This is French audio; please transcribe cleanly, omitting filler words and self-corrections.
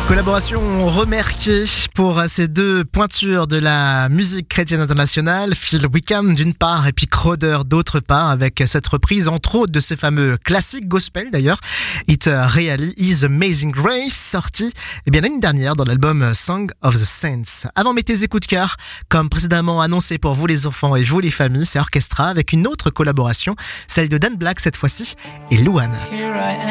Collaboration remarquée pour ces deux pointures de la musique chrétienne internationale, Phil Wickham d'une part et puis Crowder d'autre part, avec cette reprise entre autres de ce fameux classique gospel d'ailleurs, It Really Is Amazing Grace, sorti l'année dernière dans l'album Song of the Saints. Avant, mettez tes coups de cœur, comme précédemment annoncé pour vous les enfants et vous les familles, c'est Orchestra avec une autre collaboration, celle de Dan Black cette fois-ci et Louane.